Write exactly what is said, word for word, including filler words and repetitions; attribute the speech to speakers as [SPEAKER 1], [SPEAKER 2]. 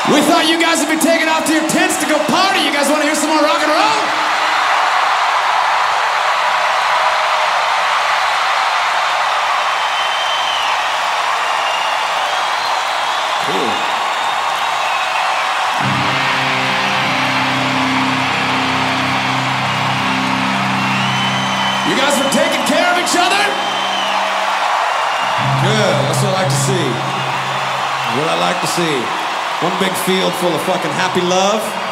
[SPEAKER 1] We thought you guys would be taking off to your tents to go party. You guys want to hear some more rock and roll? Cool. You guys are taking care of each other? Good, that's what I like to see. What I like to see. One big field full of fucking happy love.